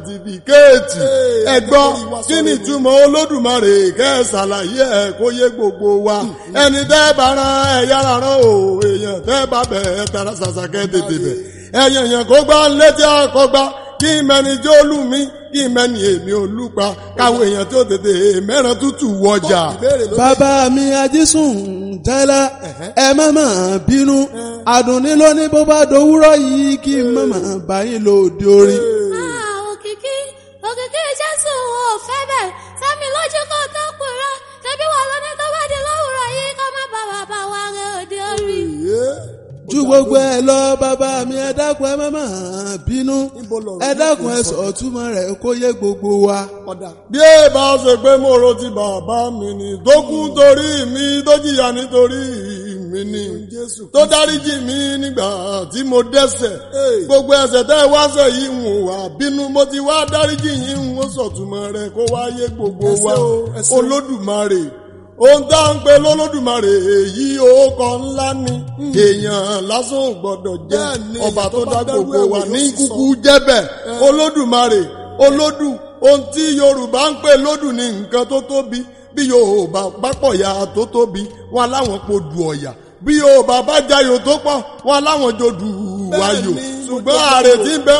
sàtífíkẹ́ẹ̀tì ẹ̀gbọ́n kí ni ìtumọ̀ Olódùmarè kẹ́ ẹ ṣàlàyé ẹ̀ kó yé gbogbo wa ẹni tẹ́ bá rán ẹ̀yà rán o èèyàn tẹ́ bá bẹ̀ ẹ̀ tara ṣàṣàkẹ́ tètè bẹ̀ ẹ̀yàn yẹn kó gbá létí àkọ́gbá kí mẹ́ni jẹ́ olú mi kí mẹ́ni èmi olúpa káwọn èèyàn tó tètè mẹ́ràn tútù wọjà. Bàbá mi Ajísùn tẹ́lẹ̀ ẹ má mà bínú Àdùnní ló ní bó bá dòwúrọ̀ yìí kí má mà bá yín lòdì orin. Òkìkí Jésù ò fẹ́ bẹ̀ sẹ́mi lójú kó tó purọ́ tẹ́bí wà lóní tó bá di lówùrọ̀ yìí kó má bá bàbá wa rẹ̀ òde orí. Ju gbogbo ẹ lọ bàbá mi ẹ dákun ẹ má mà bínú ẹ dákun ẹ sọ túmọ̀ rẹ̀ kó yé gbogbo wa. Bí ẹ bá ṣe pé mo ro ti bàbá mi ni tó kú torí mi tó jìyà nítorí mi ni tó dáríjì mi nígbà tí mo dẹ́ṣẹ̀ gbogbo ẹ̀ṣẹ̀ tẹ́ wá ṣẹ̀ yìí ń wà bínú mo ti wá dáríjì yìí ń wọ́n sọ̀túnmọ̀ rẹ̀ kó wá yé gbogbo wa Olódùmarè ohun tá ń pe lọ́lọ́dùmarè èyí orúkọ ńlá ni èèyàn lásán ò gbọ́dọ̀ jẹ́ ọba tó dá gbogbo wa ní kúkú jẹ́bẹ̀ Olódùmarè olódù ohun tí Yorùbá ń pè lódù ní nǹkan tó tóbi bí Yorùbá bá pọ̀ ya tó tóbi wọn láwọn po dù ọ̀yà bí Yorùbá bá jayò tó pọ̀ wọn láwọn jò dù wáyò ṣùgbọ́n àrètí bẹ́ẹ̀